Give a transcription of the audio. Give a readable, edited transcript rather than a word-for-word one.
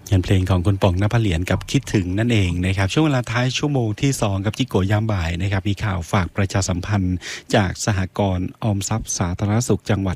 งานเพลงของคุณป๋องนภเหรียญกับคิดถึงนั่นเองนะครับช่วงเวลาท้ายชั่วโมงที่2กับจิโกยามบ่ายนะครับมีข่าวฝากประชาสัมพันธ์จากสหกรณ์ออมทรัพย์สาธารณสุขจังหวัด